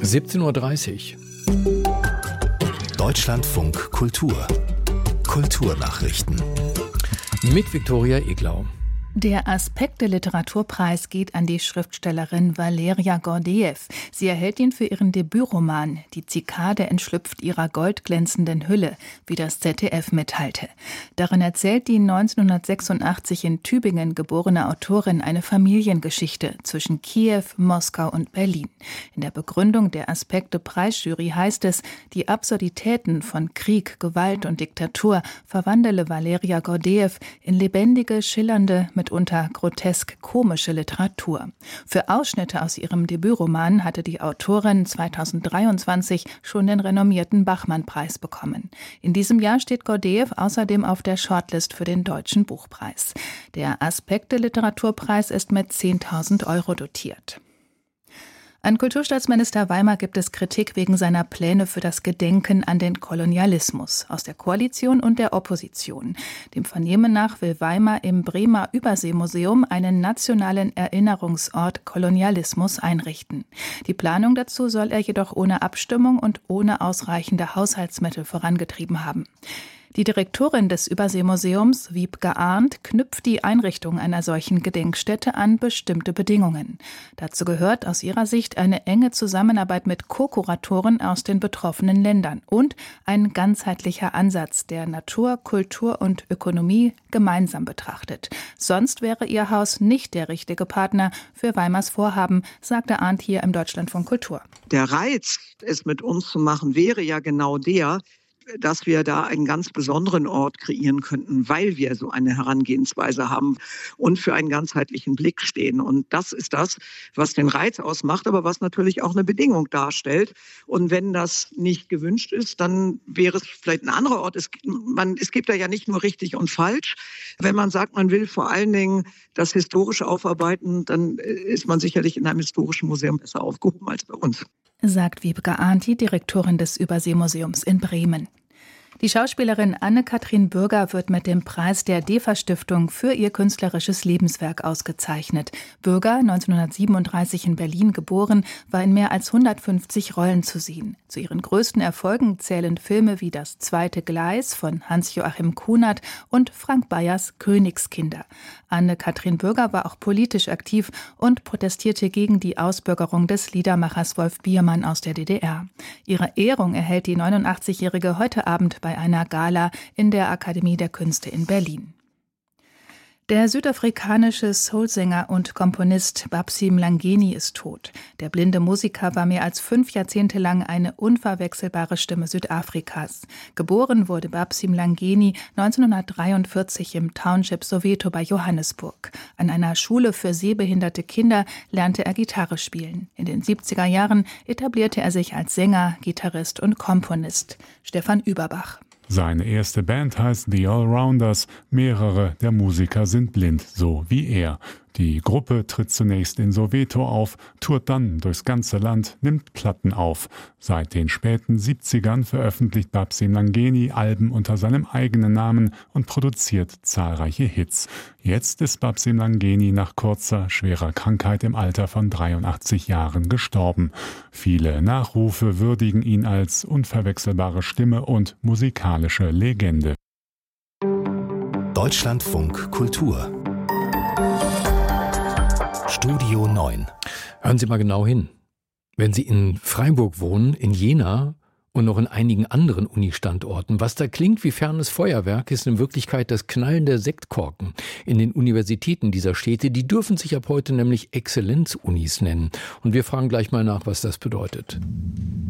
17:30 Uhr. Deutschlandfunk Kultur. Kulturnachrichten. Mit Viktoria Eglau. Der Aspekte-Literaturpreis geht an die Schriftstellerin Valeria Gordejew. Sie erhält ihn für ihren Debütroman »Die Zikade entschlüpft ihrer goldglänzenden Hülle«, wie das ZDF mitteilte. Darin erzählt die 1986 in Tübingen geborene Autorin eine Familiengeschichte zwischen Kiew, Moskau und Berlin. In der Begründung der Aspekte-Preisjury heißt es, die Absurditäten von Krieg, Gewalt und Diktatur verwandele Valeria Gordejew in lebendige, schillernde, mitunter grotesk komische Literatur. Für Ausschnitte aus ihrem Debütroman hatte die Autorin 2023 schon den renommierten Bachmann-Preis bekommen. In diesem Jahr steht Gordejew außerdem auf der Shortlist für den Deutschen Buchpreis. Der Aspekte-Literaturpreis ist mit 10.000 € dotiert. An Kulturstaatsminister Weimar gibt es Kritik wegen seiner Pläne für das Gedenken an den Kolonialismus aus der Koalition und der Opposition. Dem Vernehmen nach will Weimar im Bremer Überseemuseum einen nationalen Erinnerungsort Kolonialismus einrichten. Die Planung dazu soll er jedoch ohne Abstimmung und ohne ausreichende Haushaltsmittel vorangetrieben haben. Die Direktorin des Überseemuseums, Wiebke Arndt, knüpft die Einrichtung einer solchen Gedenkstätte an bestimmte Bedingungen. Dazu gehört aus ihrer Sicht eine enge Zusammenarbeit mit Co-Kuratoren aus den betroffenen Ländern und ein ganzheitlicher Ansatz, der Natur, Kultur und Ökonomie gemeinsam betrachtet. Sonst wäre ihr Haus nicht der richtige Partner für Weimars Vorhaben, sagte Arndt hier im Deutschlandfunk Kultur. Der Reiz, es mit uns zu machen, wäre ja genau der, dass wir da einen ganz besonderen Ort kreieren könnten, weil wir so eine Herangehensweise haben und für einen ganzheitlichen Blick stehen. Und das ist das, was den Reiz ausmacht, aber was natürlich auch eine Bedingung darstellt. Und wenn das nicht gewünscht ist, dann wäre es vielleicht ein anderer Ort. Es gibt da ja nicht nur richtig und falsch. Wenn man sagt, man will vor allen Dingen das Historische aufarbeiten, dann ist man sicherlich in einem historischen Museum besser aufgehoben als bei uns, sagt Wiebke Arndt, die Direktorin des Überseemuseums in Bremen. Die Schauspielerin Anne-Kathrin Bürger wird mit dem Preis der DEFA-Stiftung für ihr künstlerisches Lebenswerk ausgezeichnet. Bürger, 1937 in Berlin geboren, war in mehr als 150 Rollen zu sehen. Zu ihren größten Erfolgen zählen Filme wie Das zweite Gleis von Hans-Joachim Kunert und Frank Bayers Königskinder. Anne-Kathrin Bürger war auch politisch aktiv und protestierte gegen die Ausbürgerung des Liedermachers Wolf Biermann aus der DDR. Ihre Ehrung erhält die 89-Jährige heute Abend bei einer Gala in der Akademie der Künste in Berlin. Der südafrikanische Soulsänger und Komponist Babsy Mlangeni ist tot. Der blinde Musiker war mehr als 5 Jahrzehnte lang eine unverwechselbare Stimme Südafrikas. Geboren wurde Babsy Mlangeni 1943 im Township Soweto bei Johannesburg. An einer Schule für sehbehinderte Kinder lernte er Gitarre spielen. In den 70er Jahren etablierte er sich als Sänger, Gitarrist und Komponist. Stefan Überbach. Seine erste Band heißt The Allrounders. Mehrere der Musiker sind blind, so wie er. Die Gruppe tritt zunächst in Soweto auf, tourt dann durchs ganze Land, nimmt Platten auf. Seit den späten 70ern veröffentlicht Babsy Mlangeni Alben unter seinem eigenen Namen und produziert zahlreiche Hits. Jetzt ist Babsy Mlangeni nach kurzer, schwerer Krankheit im Alter von 83 Jahren gestorben. Viele Nachrufe würdigen ihn als unverwechselbare Stimme und musikalische Legende. Deutschlandfunk Kultur. Studio 9. Hören Sie mal genau hin. Wenn Sie in Freiburg wohnen, in Jena und noch in einigen anderen Uni-Standorten, was da klingt wie fernes Feuerwerk, ist in Wirklichkeit das Knallen der Sektkorken. In den Universitäten dieser Städte, die dürfen sich ab heute nämlich Exzellenzunis nennen. Und wir fragen gleich mal nach, was das bedeutet.